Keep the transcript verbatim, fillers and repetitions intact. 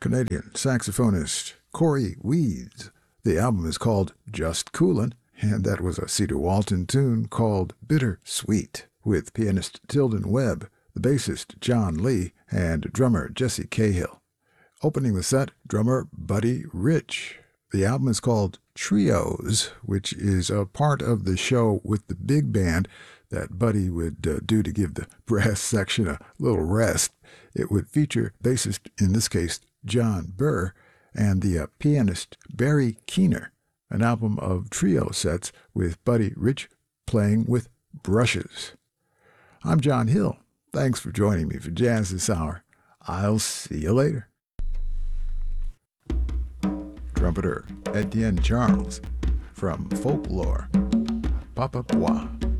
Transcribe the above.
Canadian saxophonist Corey Weeds. The album is called Just Coolin', and that was a Cedar Walton tune called Bitter Sweet, with pianist Tilden Webb, the bassist John Lee, and drummer Jesse Cahill. Opening the set, drummer Buddy Rich. The album is called Trios, which is a part of the show with the big band that Buddy would uh, do to give the brass section a little rest. It would feature bassist, in this case, John Burr, and the uh, pianist Barry Keener, an album of trio sets with Buddy Rich playing with brushes. I'm John Hill. Thanks for joining me for Jazz This Hour. I'll see you later. Trumpeter Etienne Charles from Folklore, Papa Bois.